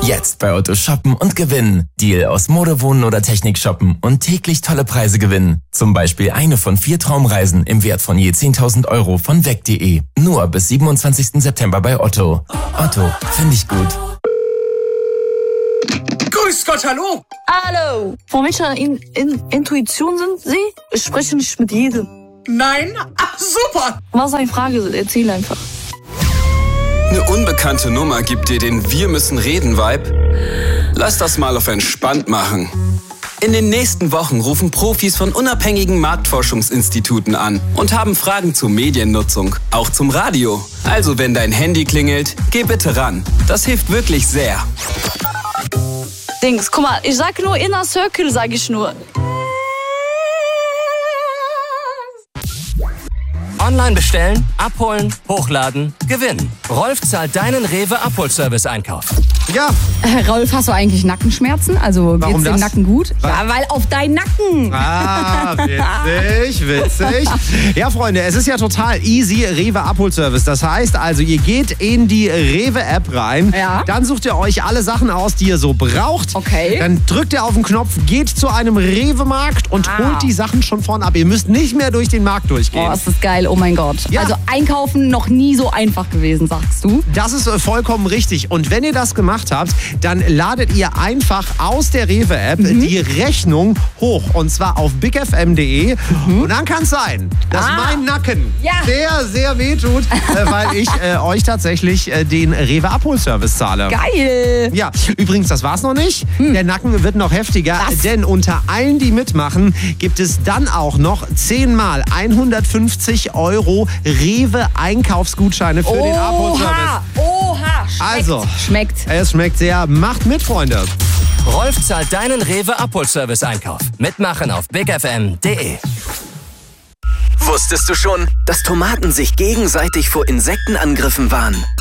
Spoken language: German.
Jetzt bei Otto shoppen und gewinnen. Deal aus Mode, Wohnen oder Technik shoppen und täglich tolle Preise gewinnen. Zum Beispiel eine von 4 Traumreisen im Wert von je 10.000 € von weg.de. Nur bis 27. September bei Otto. Otto, finde ich gut. Grüß Gott, hallo! Hallo! Von welcher Intuition sind Sie? Ich spreche nicht mit jedem. Nein? Ach, super! Was eine Frage? Erzähl einfach. Eine unbekannte Nummer gibt dir den Wir-müssen-reden-Vibe? Lass das mal auf entspannt machen. In den nächsten Wochen rufen Profis von unabhängigen Marktforschungsinstituten an und haben Fragen zur Mediennutzung, auch zum Radio. Also wenn dein Handy klingelt, geh bitte ran. Das hilft wirklich sehr. Dings, guck mal, ich sag nur Inner Circle, sag ich nur. Online bestellen, abholen, hochladen, gewinnen. Rolf zahlt deinen Rewe-Abholservice-Einkauf. Ja. Rolf, hast du eigentlich Nackenschmerzen? Also geht's dem Nacken gut? Ja, weil auf deinen Nacken. Ah, witzig. Ja, Freunde, es ist ja total easy, Rewe-Abholservice. Das heißt also, ihr geht in die Rewe-App rein, dann sucht ihr euch alle Sachen aus, die ihr so braucht. Okay. Dann drückt ihr auf den Knopf, geht zu einem Rewe-Markt und holt die Sachen schon vorne ab. Ihr müsst nicht mehr durch den Markt durchgehen. Oh, ist das geil, oh mein Gott. Ja. Also einkaufen noch nie so einfach gewesen, sagst du? Das ist vollkommen richtig. Und wenn ihr das gemacht habt, dann ladet ihr einfach aus der Rewe-App die Rechnung hoch. Und zwar auf bigfm.de. Und dann kann es sein, dass mein Nacken sehr, sehr wehtut, weil ich euch tatsächlich den Rewe-Abholservice zahle. Geil! Ja, übrigens, das war's noch nicht. Der Nacken wird noch heftiger, denn unter allen, die mitmachen, gibt es dann auch noch 10 mal 150 € Rewe-Einkaufsgutscheine für den Abholservice. Oha! Schmeckt. Es schmeckt sehr. Macht mit, Freunde. Rolf zahlt deinen Rewe-Abholservice-Einkauf. Mitmachen auf bigfm.de. Wusstest du schon, dass Tomaten sich gegenseitig vor Insektenangriffen warnen?